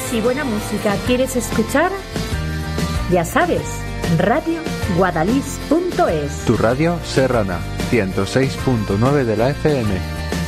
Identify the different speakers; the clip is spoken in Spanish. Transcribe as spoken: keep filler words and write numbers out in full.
Speaker 1: y buena música quieres escuchar, ya sabes, radio guadalix punto es.
Speaker 2: Tu radio serrana, ciento seis punto nueve de la F M.